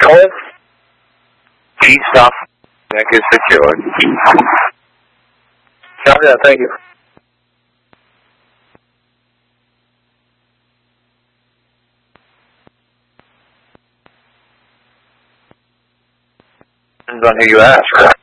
calling? G-Stop. That is secured. Copy that, thank you. Depends on who you ask.